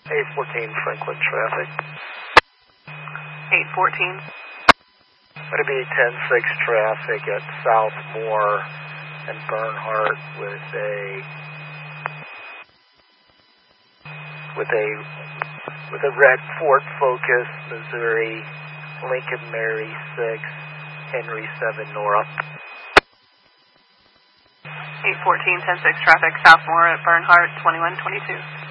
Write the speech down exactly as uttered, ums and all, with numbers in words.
eight fourteen Franklin traffic. eight fourteen. Going to be ten six traffic at Southmore and Bernhardt with a with a with a red Ford Focus, Missouri, Lincoln Mary six, Henry seven Nora. eight fourteen, ten six traffic, Southmore at Bernhardt, twenty-one twenty-two.